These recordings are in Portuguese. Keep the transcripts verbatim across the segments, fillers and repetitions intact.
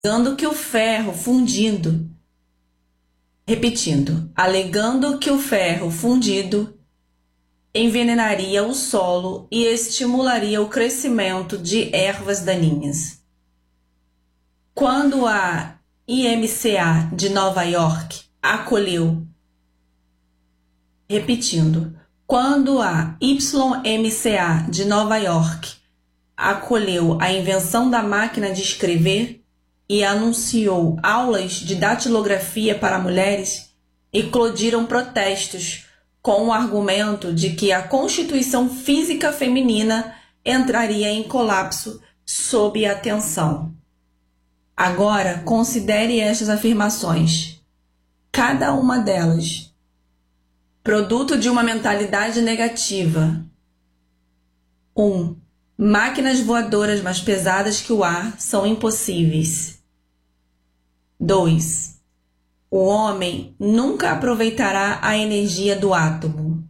alegando que o ferro fundido, repetindo, alegando que o ferro fundido envenenaria o solo e estimularia o crescimento de ervas daninhas. Quando a I M C A de Nova York acolheu, repetindo, quando a Y M C A de Nova York acolheu a invenção da máquina de escrever e anunciou aulas de datilografia para mulheres, eclodiram protestos com o argumento de que a constituição física feminina entraria em colapso sob a tensão. Agora, considere estas afirmações, cada uma delas produto de uma mentalidade negativa. um. Máquinas voadoras mais pesadas que o ar são impossíveis. dois. O homem nunca aproveitará a energia do átomo.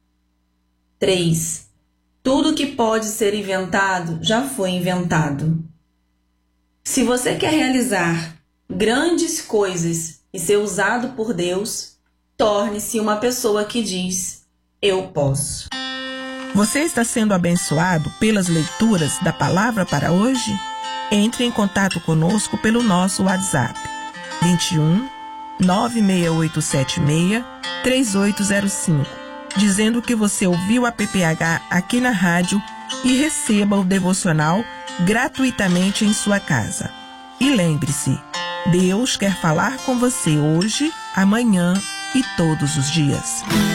três. Tudo que pode ser inventado já foi inventado. Se você quer realizar grandes coisas e ser usado por Deus, torne-se uma pessoa que diz, eu posso. Você está sendo abençoado pelas leituras da palavra para hoje? Entre em contato conosco pelo nosso WhatsApp vinte e um, nove seis oito sete seis, três oito zero cinco, dizendo que você ouviu a P P H aqui na rádio e receba o devocional gratuitamente em sua casa. E lembre-se, Deus quer falar com você hoje, amanhã e todos os dias.